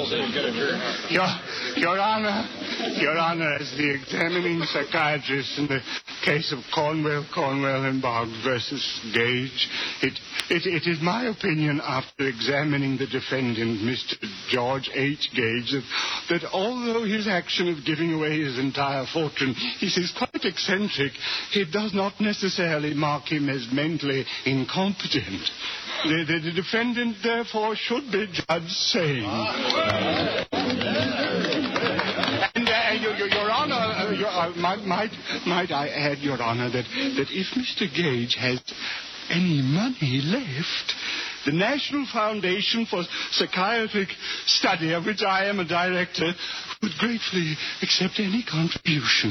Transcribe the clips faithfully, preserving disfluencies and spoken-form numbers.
Your, Your Honor, Your Honor, as the examining psychiatrist in the case of Cornwell, Cornwell and Boggs versus Gage, it, it, it is my opinion, after examining the defendant, Mister George H. Gage, that, that although his action of giving away his entire fortune is, is quite eccentric, it does not necessarily mark him as mentally incompetent. The, the, the defendant, therefore, should be judged sane. Uh, and, uh, your, your, your Honor, uh, your, uh, might, might, might I add, Your Honor, that, that if Mister Gage has any money left, the National Foundation for Psychiatric Study, of which I am a director, would gratefully accept any contribution.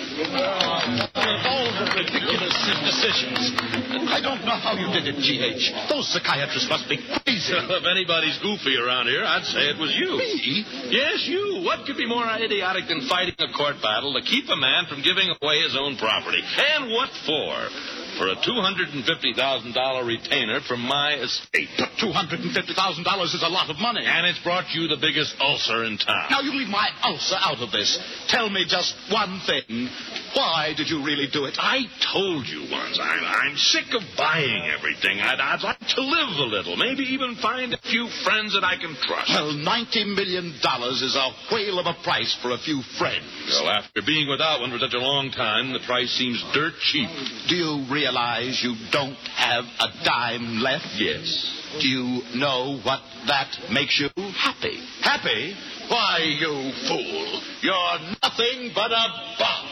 All the ridiculous decisions. I don't know how you did it, G H. Those psychiatrists must be crazy. If anybody's goofy around here, I'd say it was you. Me? Yes, you. What could be more idiotic than fighting a court battle to keep a man from giving away his own property? And what for? For a two hundred fifty thousand dollars retainer from my estate. But two hundred fifty thousand dollars is a lot of money. And it's brought you the biggest ulcer in town. Now, you leave my ulcer out of this. Tell me just one thing. Why did you really do it? I told you once, I'm, I'm sick of buying everything. I'd, I'd like to live a little. Maybe even find a few friends that I can trust. Well, ninety million dollars is a whale of a price for a few friends. Well, after being without one for such a long time, the price seems dirt cheap. Do you realize you don't have a dime left? Yes. Do you know what that makes you? Happy. Happy? Why, you fool. You're nothing but a bum.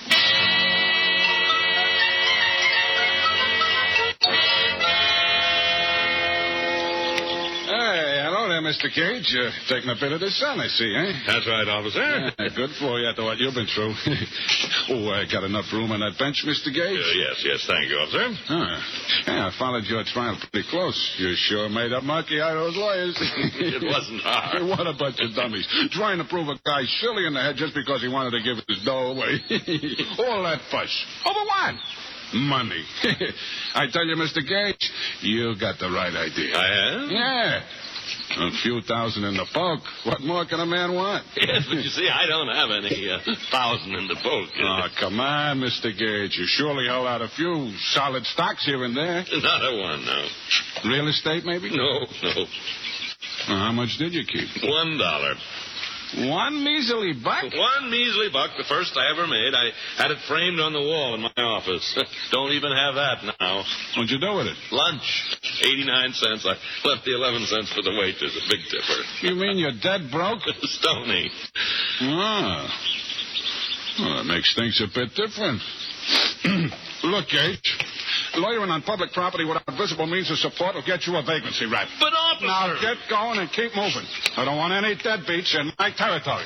Hey, hello there, Mister Gage. You're taking a bit of the sun, I see, eh? That's right, officer. Yeah, good for you after what you've been through. Oh, I got enough room on that bench, Mister Gage? Uh, yes, yes, thank you, officer. Ah. Yeah, I followed your trial pretty close. You sure made a monkey out of those lawyers. It wasn't hard. What a bunch of dummies. Trying to prove a guy silly in the head just because he wanted to give his dough away. All that fuss. Over what? Money. I tell you, Mister Gage, you got the right idea. I have? Yeah. A few thousand in the poke. What more can a man want? Yes, but you see, I don't have any uh, thousand in the poke. Oh, come on, Mister Gage. You surely held out a few solid stocks here and there. Not a one, no. Real estate, maybe? No, no. Well, how much did you keep? One dollar. One measly buck? One measly buck, the first I ever made. I had it framed on the wall in my office. Don't even have that now. What'd you do with it? Lunch. eighty-nine cents. I left the eleven cents for the waitress. A big tipper. You mean you're dead broke? Stony. Ah. Well, that makes things a bit different. Look, Gage. Lawyering on public property without visible means of support will get you a vacancy, Rat. But, officer... Now get going and keep moving. I don't want any deadbeats in my territory.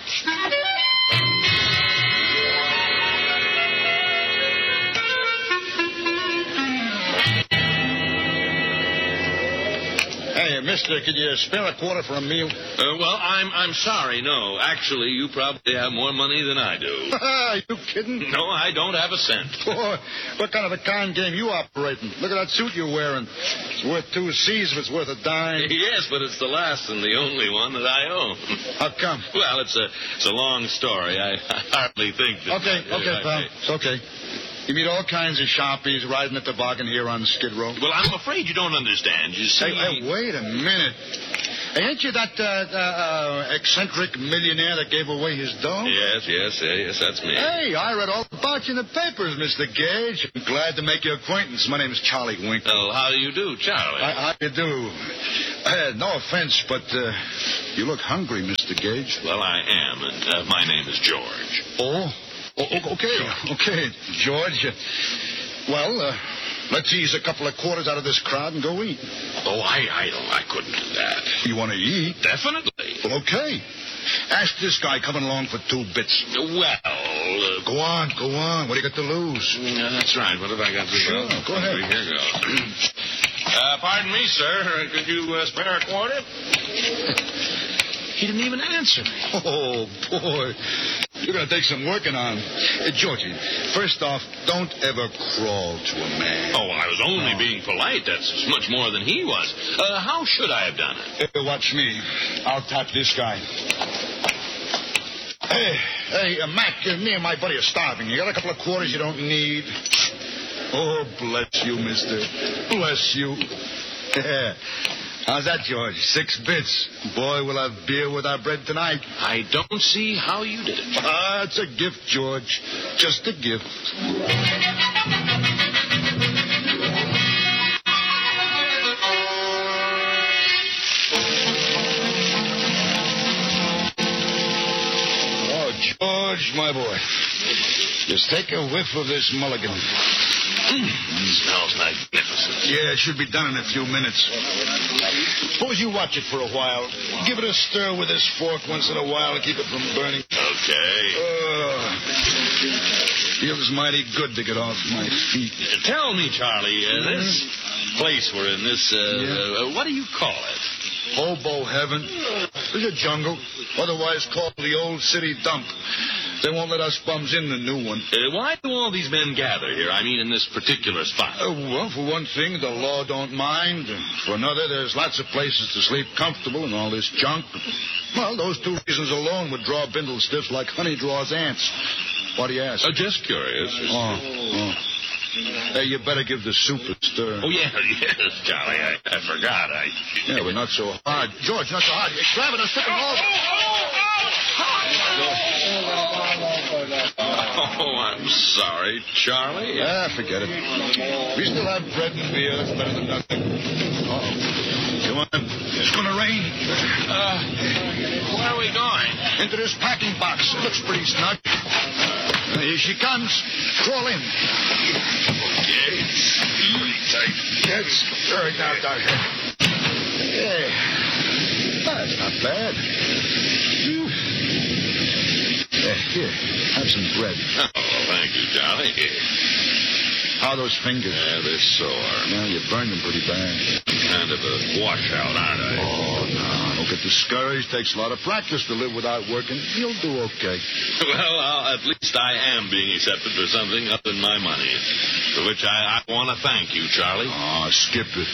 Hey, mister, could you spare a quarter for a meal? Uh, well, I'm I'm sorry, no. Actually, you probably have more money than I do. Are you kidding? No, I don't have a cent. Boy, what kind of a con game you operating? Look at that suit you're wearing. It's worth two C's if it's worth a dime. Yes, but it's the last and the only one that I own. How come? Well, it's a it's a long story. I, I hardly think that... Okay, okay, I, pal. I, It's okay. You meet all kinds of sharpies riding at the bargain here on Skid Row. Well, I'm afraid you don't understand. You see... Hey, hey, wait a minute. Hey, ain't you that uh, uh, uh, eccentric millionaire that gave away his dough? Yes, yes, yes, that's me. Hey, I read all about you in the papers, Mister Gage. I'm glad to make your acquaintance. My name is Charlie Winkle. Well, how do you do, Charlie? I, how you do? Uh, no offense, but uh, you look hungry, Mister Gage. Well, I am, and uh, my name is George. Oh? Oh, okay, okay, George. Uh, well, uh, let's ease a couple of quarters out of this crowd and go eat. Oh, I, I don't, I couldn't do that. You want to eat? Definitely. Well, okay. Ask this guy coming along for two bits. Well, uh, go on, go on. What do you got to lose? Yeah, that's right. What have I got to Sure, go? go ahead. Here goes. uh, pardon me, sir. Could you uh, spare a quarter? He didn't even answer me. Oh, boy. You're going to take some working on. Uh, Georgie, first off, don't ever crawl to a man. Oh, I was only oh. being polite. That's much more than he was. Uh, how should I have done it? Uh, watch me. I'll tap this guy. Hey, hey, uh, Mac, uh, me and my buddy are starving. You got a couple of quarters you don't need? Oh, bless you, mister. Bless you. How's that, George? Six bits. Boy, we'll have beer with our bread tonight. I don't see how you did it. Ah, it's a gift, George. Just a gift. George, my boy, just take a whiff of this mulligan. Mm, smells magnificent. Yeah, it should be done in a few minutes. Suppose you watch it for a while. Give it a stir with this fork once in a while to keep it from burning. Okay. Uh, feels mighty good to get off my feet. Uh, tell me, Charlie, uh, this place we're in, this, uh, yeah. uh, what do you call it? Hobo heaven. There's a jungle, otherwise called the old city dump. They won't let us bums in the new one. Uh, why do all these men gather here? I mean, in this particular spot. Uh, well, for one thing, the law don't mind. And for another, there's lots of places to sleep comfortable and all this junk. Well, those two reasons alone would draw bindle stiffs like honey draws ants. Why do you ask? Uh, just curious. Oh, oh. Hey, you better give the soup a stir. Oh, yeah, yes, Charlie. I, I forgot. I... Yeah, but not so hard. George, not so hard. You're grabbing us, sticking all over. Oh, I'm sorry, Charlie. Ah, forget it. We still have bread and beer. That's better than nothing. Uh-oh. Come on. It's going to rain. Uh, where are we going? Into this packing box. It looks pretty snug. Here she comes. Crawl in. Okay. Pretty tight. That's very down, down here. Yeah. That's not bad. Yeah, here, have some bread. Oh, thank you, Charlie. How are those fingers? Yeah, they're sore. Well, you burned them pretty bad. Kind of a washout, aren't I? Oh, no. Don't get discouraged. Takes a lot of practice to live without working. You'll do okay. Well, I'll, at least I am being accepted for something other than my money. For which I, I want to thank you, Charlie. Oh, skip it.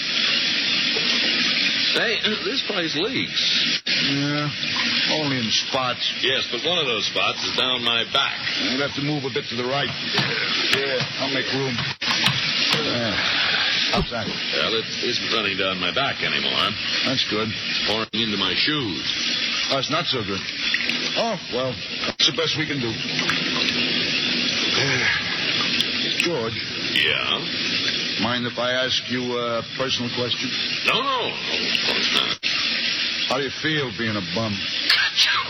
Hey, this place leaks. Yeah, only in spots. Yes, but one of those spots is down my back. You'll have to move a bit to the right. Yeah, I'll make room. Yeah. How's that? Well, it isn't running down my back anymore. That's good. It's pouring into my shoes. Oh, it's not so good. Oh, well, that's the best we can do. George. Yeah? Mind if I ask you a personal question? No, no, no, of course not. How do you feel being a bum?